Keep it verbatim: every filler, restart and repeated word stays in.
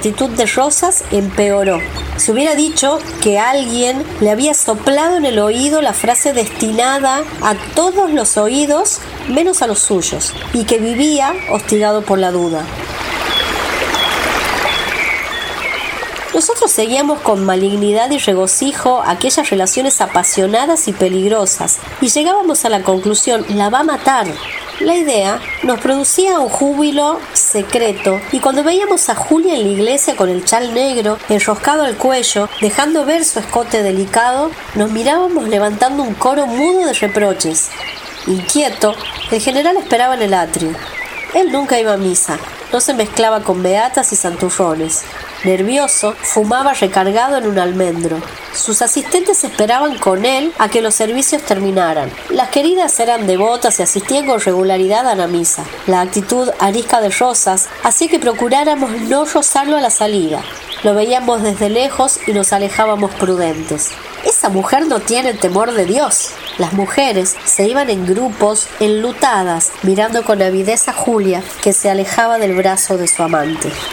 actitud de Rosas empeoró. Se hubiera dicho que alguien le había soplado en el oído la frase destinada a todos los oídos menos a los suyos, y que vivía hostigado por la duda. Nosotros seguíamos con malignidad y regocijo aquellas relaciones apasionadas y peligrosas, y llegábamos a la conclusión: la va a matar. La idea nos producía un júbilo secreto, y cuando veíamos a Julia en la iglesia con el chal negro enroscado al cuello, dejando ver su escote delicado, nos mirábamos levantando un coro mudo de reproches. Inquieto, el general esperaba en el atrio. Él nunca iba a misa, no se mezclaba con beatas y santurrones. Nervioso, fumaba recargado en un almendro. Sus asistentes esperaban con él a que los servicios terminaran. Las queridas eran devotas y asistían con regularidad a la misa. La actitud arisca de Rosas hacía que procuráramos no rozarlo a la salida. Lo veíamos desde lejos y nos alejábamos prudentes. Esa mujer no tiene temor de Dios. Las mujeres se iban en grupos, enlutadas, mirando con avidez a Julia, que se alejaba del brazo de su amante.